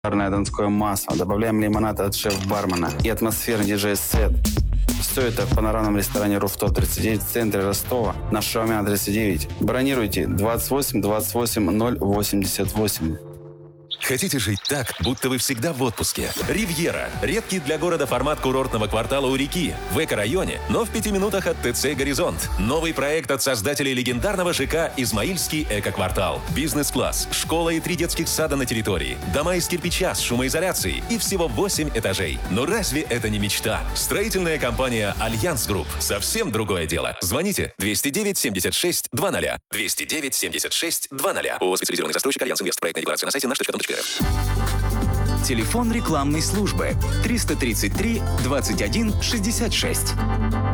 Донское масло. Добавляем лимонад от шеф-бармена и атмосферный диджей-сет. Все это в панорамном ресторане «Руфтоп 39» в центре Ростова на Шаумяна 39. Бронируйте 28 28 088. Хотите жить так, будто вы всегда в отпуске? «Ривьера» – редкий для города формат курортного квартала у реки, в эко-районе, но в 5 минутах от ТЦ «Горизонт». Новый проект от создателей легендарного ЖК «Измаильский эко-квартал». Бизнес-класс, школа и 3 детских сада на территории, дома из кирпича с шумоизоляцией и всего 8 этажей. Но разве это не мечта? Строительная компания «Альянс Групп». Совсем другое дело. Звоните 209 76 00. 209 76 00. ООО «Специализированный застройщик Альянс Инвест». Проектная декларация на сайте наш.com.рф. Телефон рекламной службы 333 21 66.